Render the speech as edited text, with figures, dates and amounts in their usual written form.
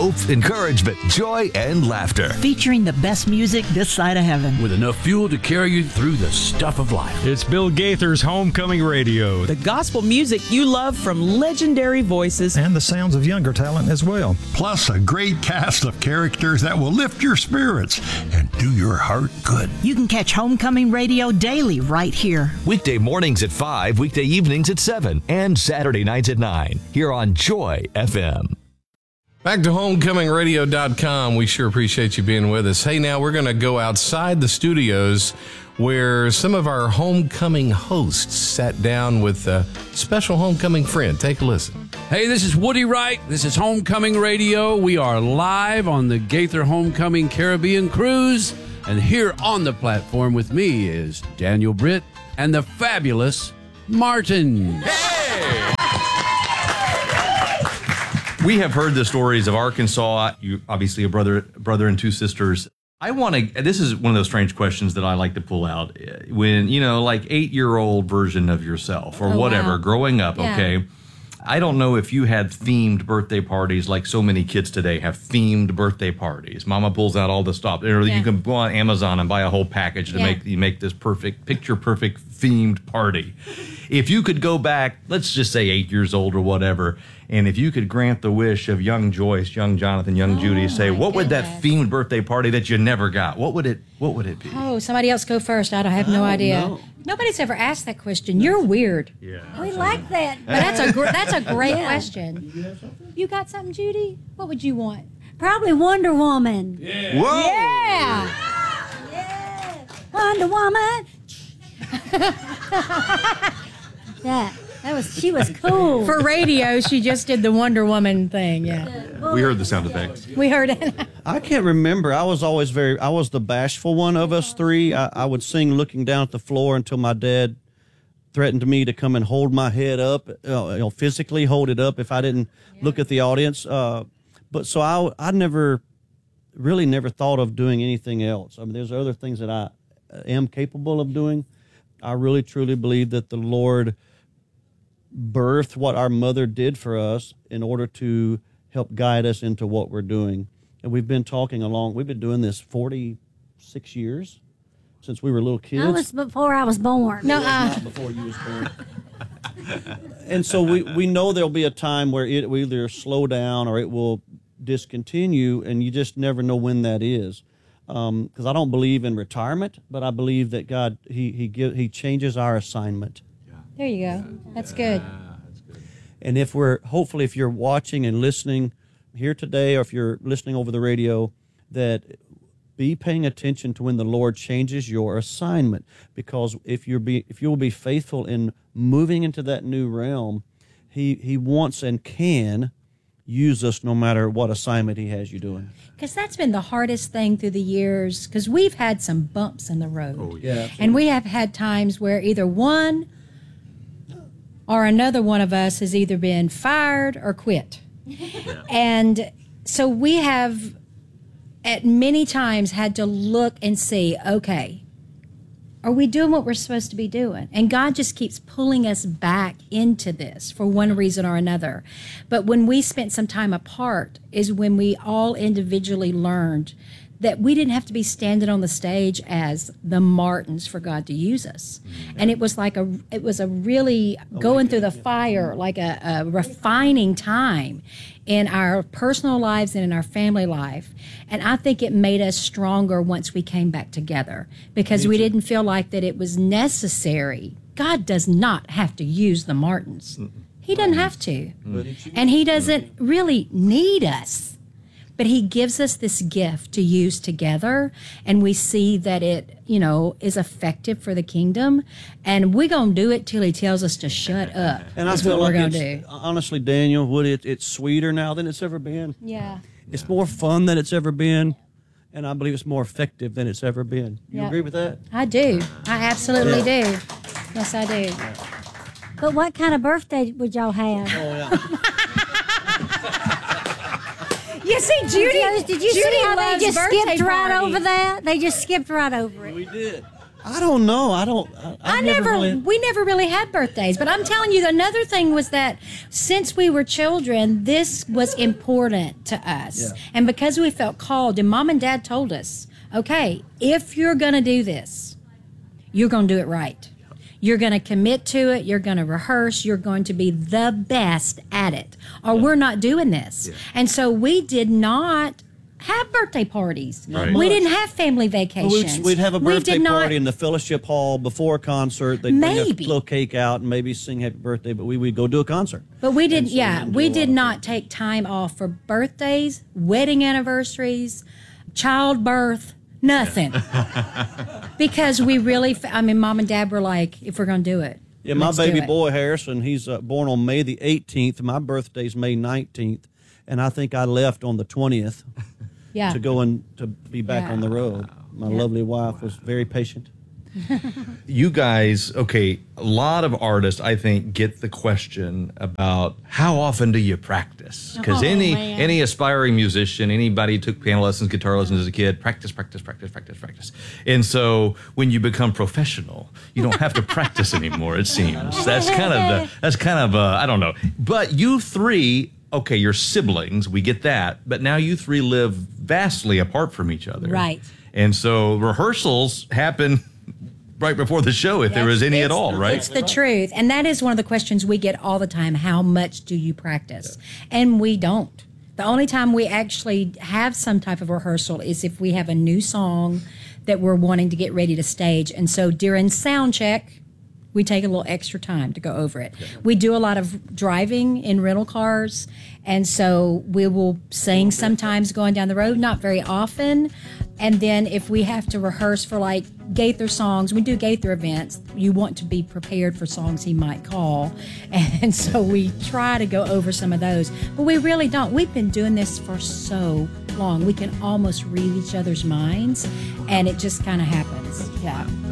hope, encouragement, joy, and laughter. Featuring the best music this side of heaven. With enough fuel to carry you through the stuff of life. It's Bill Gaither's Homecoming Radio. The gospel music you love from legendary voices. And the sounds of younger talent as well. Plus a great cast of characters that will lift your spirits and do your heart good. You can catch Homecoming Radio daily right here. Weekday mornings at 5, weekday evenings at 7, and Saturday nights at 9, here on Joy FM. Back to homecomingradio.com. We sure appreciate you being with us. Hey, now we're going to go outside the studios where some of our homecoming hosts sat down with a special homecoming friend. Take a listen. Hey, this is Woody Wright. This is Homecoming Radio. We are live on the Gaither Homecoming Caribbean Cruise. And here on the platform with me is Daniel Britt and the fabulous Martin. Hey! We have heard the stories of Arkansas. You obviously a brother and two sisters. I want to. This is one of those strange questions that I like to pull out. When like 8-year-old version of yourself or whatever, growing up. Yeah. Okay, I don't know if you had themed birthday parties like so many kids today have themed birthday parties. Mama pulls out all the stuff. You can go on Amazon and buy a whole package to make this picture perfect themed party. If you could go back, let's just say 8 years old or whatever, and if you could grant the wish of young Joyce, young Jonathan, young Judy, say, what would that themed birthday party that you never got, what would it be? Oh, somebody else go first. I have no idea. No. Nobody's ever asked that question. You're weird. Yeah. We like that. But that's a great question. You got something, Judy? What would you want? Probably Wonder Woman. Yeah. Whoa. Yeah. Wonder Woman. She was cool. For radio, she just did the Wonder Woman thing, yeah. We heard the sound effects. We heard it. I can't remember. I was the bashful one of us three. I would sing looking down at the floor until my dad threatened me to come and hold my head up, physically hold it up if I didn't look at the audience. But so I never thought of doing anything else. I mean, there's other things that I am capable of doing. I really, truly believe that the Lord birthed what our mother did for us in order to help guide us into what we're doing. And we've been doing this 46 years since we were little kids. That was before I was born. No, not before you was born. And so we know there'll be a time where it will either slow down or it will discontinue, and you just never know when that is. Because I don't believe in retirement, but I believe that God, He changes our assignment. There you go. That's good. And if you're watching and listening here today, or if you're listening over the radio, that be paying attention to when the Lord changes your assignment. Because if you will be faithful in moving into that new realm, He wants and can use us no matter what assignment He has you doing. Because that's been the hardest thing through the years, because we've had some bumps in the road. Oh, yeah. And we have had times where either one or another one of us has either been fired or quit. Yeah. And so we have at many times had to look and see, okay, are we doing what we're supposed to be doing? And God just keeps pulling us back into this for one reason or another. But when we spent some time apart is when we all individually learned that we didn't have to be standing on the stage as the Martins for God to use us. And it was like a really going through the fire, like a refining time in our personal lives and in our family life. And I think it made us stronger once we came back together, because we didn't feel like that it was necessary. God does not have to use the Martins. He doesn't have to. And He doesn't really need us. But He gives us this gift to use together, and we see that it, is effective for the kingdom. And we're going to do it till He tells us to shut up. And I feel like honestly, Daniel, it's sweeter now than it's ever been. Yeah. It's more fun than it's ever been, and I believe it's more effective than it's ever been. You agree with that? I do. I absolutely do. Yes, I do. But what kind of birthday would y'all have? Oh, yeah. You see, Judy. Did you see how they just skipped right over that? They just skipped right over it. We did. I don't know. We never really had birthdays, but I'm telling you, another thing was that since we were children, this was important to us. Yeah. And because we felt called, and Mom and Dad told us, okay, if you're going to do this, you're going to do it right. You're going to commit to it. You're going to rehearse. You're going to be the best at it, or we're not doing this. Yeah. And so we did not have birthday parties. Right. We didn't have family vacations. We'd have a birthday party in the fellowship hall before a concert. They'd bring a little cake out and maybe sing happy birthday, but we'd go do a concert. But we did, we did not take time off for birthdays, wedding anniversaries, childbirth, nothing. Because we really, Mom and Dad were like, if we're going to do it. Yeah, my baby boy, Harrison, he's born on May the 18th. My birthday's May 19th. And I think I left on the 20th to go and to be back on the road. My lovely wife was very patient. You guys, a lot of artists, I think, get the question about how often do you practice? Because any aspiring musician, anybody who took piano lessons, guitar lessons as a kid, practice. And so when you become professional, you don't have to practice anymore, it seems. That's kind of I don't know. But you three, you're siblings, we get that, but now you three live vastly apart from each other. Right. And so rehearsals happen right before the show, if there was any at all, right? It's the truth. And that is one of the questions we get all the time. How much do you practice? Yeah. And we don't. The only time we actually have some type of rehearsal is if we have a new song that we're wanting to get ready to stage. And so during sound check, we take a little extra time to go over it. Yeah. We do a lot of driving in rental cars, and so we will sing sometimes going down the road, not very often. And then if we have to rehearse for like Gaither songs, we do Gaither events, you want to be prepared for songs he might call. And so we try to go over some of those, but we really don't. We've been doing this for so long. We can almost read each other's minds, and it just kind of happens. Yeah.